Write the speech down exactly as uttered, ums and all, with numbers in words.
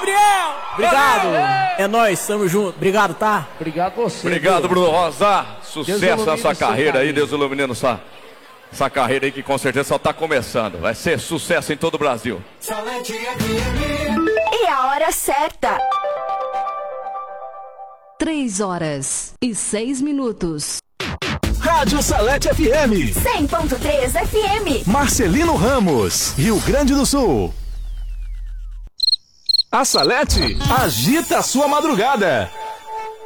Gabriel! Obrigado. É nóis, tamo junto. Obrigado, tá? Obrigado você. Obrigado, Bruno Rosa. Deus Sucesso na sua carreira aí, caminho. Deus iluminando sua, essa carreira aí que com certeza só tá começando. Vai ser sucesso em todo o Brasil. E a hora certa. Três horas e seis minutos. Rádio Salete F M. cem ponto três F M. Marcelino Ramos, Rio Grande do Sul. A Salete agita a sua madrugada.